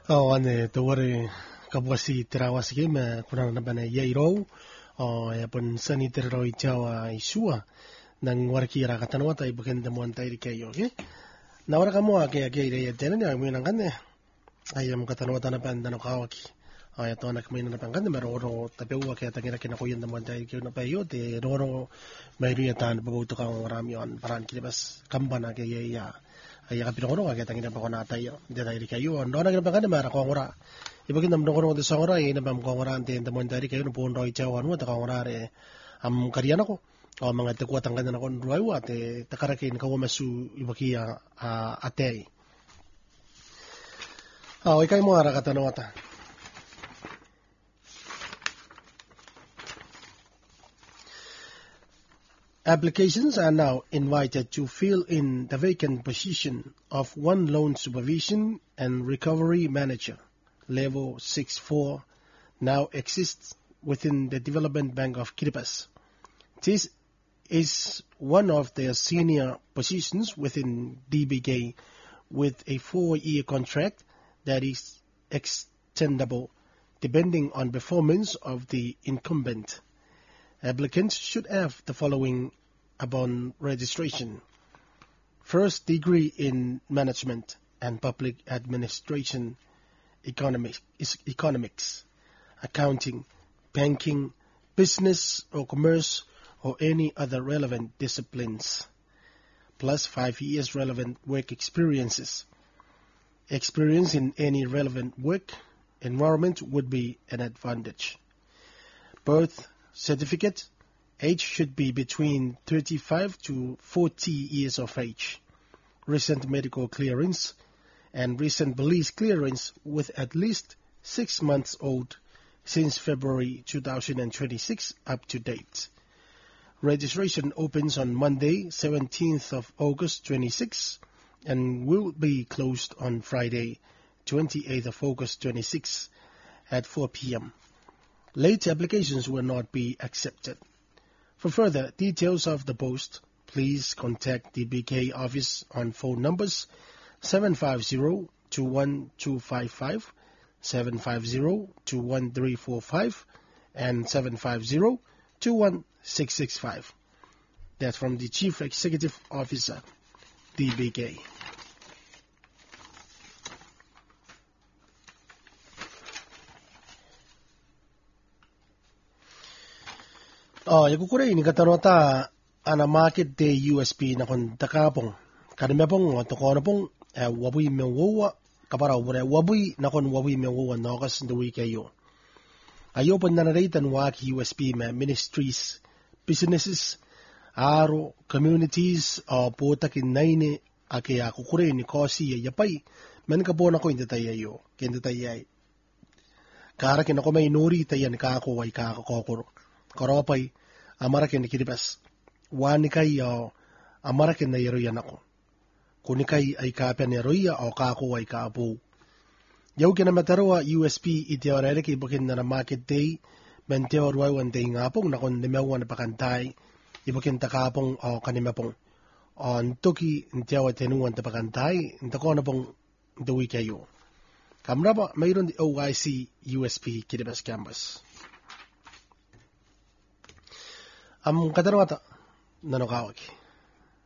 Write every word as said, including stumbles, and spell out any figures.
Oh, ane tawari kabwasi tirawasi kima kuna na bana yairo o ya pun sani tiraro ichawa isua nang warki ra katanwa tai bukan temuan tai kayo ke na wara kamu ake ake ire ya tenen ya mina kanne ayam katanwa tana pan tana kawaki ay to anak mina na pangan mero ro tapewa ke tagira kina koyen temuan tai ke na payo te ro mayru ya tan babu to kang ramion paran kilibas kambana ke ya ay kapiro ro ake tagira pa kona tayo de tai kayo ndo na pangan mara ko ngora ibakin nam dongoro de sangora ina bam ko ngora ante temuan tai kayo no pon ro ichawa no ta ngora re am kariana ko o mga tekuat ang ganda na kon ruwa te takarakin kawo masu ibakia uh, atei. Oh, ikay mo ara katanota. Applications are now invited to fill in the vacant position of one loan supervision and recovery manager. Level six four now exists within the Development Bank of Kiribati. This is one of their senior positions within D B K with a four-year contract that is extendable depending on performance of the incumbent. Applicants should have the following upon registration. First degree in management and public administration, economics, economics, accounting, banking, business or commerce, or any other relevant disciplines, plus five years relevant work experiences. Experience in any relevant work environment would be an advantage. Birth certificate, age should be between thirty-five to forty years of age. Recent medical clearance and recent police clearance with at least six months old since February two thousand twenty-six up to date. Registration opens on Monday, seventeenth of August twenty-six, and will be closed on Friday, twenty-eighth of August twenty-six at four p.m. Late applications will not be accepted. For further details of the post, please contact the B K office on phone numbers seven five zero, two one two five five, seven five zero, two one three four five, and seven five zero, two one six six five. That's from the Chief Executive Officer, D B K. Oh, yung kukure ini katanota ana market day U S P na kon takapong kanime pong to kono pong wabui mewowa kapara wure wabui na kon wabui mewowa nokas nduwi kayo. Ayo pon nanaraitan wak U S P ma ministries, businesses, aro, communities, o puta kinaini ake akukure ni kosi yapay men kapo na ko hindi tayo kindi tayay. Kara kinako may nuri tayan kako way kako kokoro. Karopay amara kin Kiribati. Wani kay o amara kin na yeroyan ako. Kuni kay ay kapen yeroya o kako ay kapo. Yaw kinamatarawa U S P itiorele kay bukin na na market day benteo ruay one day nga pong nakon limewan na pakantay ibukin takapong o kanimapong o ntuki ntiawa tenuwan na pakantay ntako na pong duwi kayo. Kamra pa mayroon di O I C U S P Kiribati campus. Am katanawata nanokawaki.